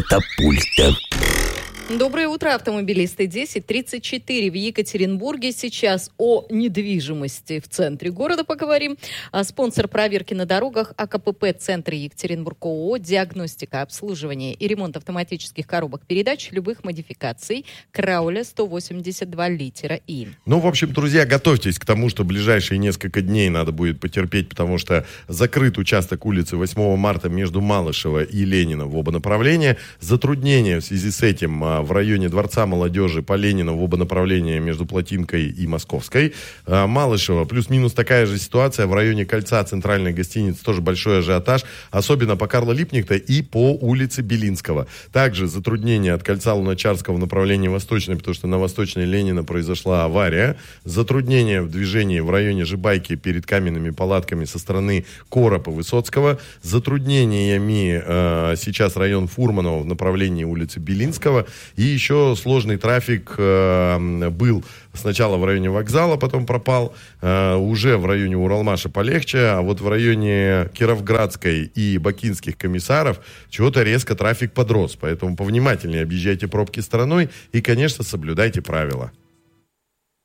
Катапульта. Доброе утро, автомобилисты. 10:34 в Екатеринбурге. Сейчас о недвижимости в центре города поговорим. Спонсор проверки на дорогах АКПП «Центр Екатеринбург» ООО. Диагностика, обслуживание и ремонт автоматических коробок передач любых модификаций. Крауля 182 литера И. Ну, в общем, друзья, готовьтесь к тому, что ближайшие несколько дней надо будет потерпеть, потому что закрыт участок улицы 8 марта между Малышева и Ленина в оба направления. Затруднения в связи с этим в районе Дворца молодежи по Ленину в оба направления между Плотинкой и Московской. Малышева плюс-минус такая же ситуация. В районе Кольца центральной гостиницы тоже большой ажиотаж, особенно по Карла Липкнехта и по улице Белинского. Также затруднения от Кольца Луначарского в направлении Восточной, потому что на Восточной Ленина произошла авария. Затруднения в движении в районе Жибайки перед каменными палатками со стороны Коропа Высоцкого. Затруднениями сейчас район Фурманова в направлении улицы Белинского. И еще сложный трафик был сначала в районе вокзала, потом пропал. Уже в районе Уралмаша полегче, а вот в районе Кировградской и Бакинских комиссаров чего-то резко трафик подрос. Поэтому повнимательнее объезжайте пробки стороной и, конечно, соблюдайте правила.